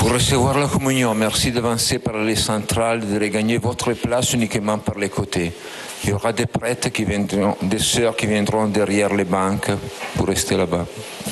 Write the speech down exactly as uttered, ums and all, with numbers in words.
Pour recevoir la communion, merci d'avancer par les centrales, de regagner votre place uniquement par les côtés. Il y aura des prêtres qui viendront, des sœurs qui viendront derrière les banques pour rester là-bas.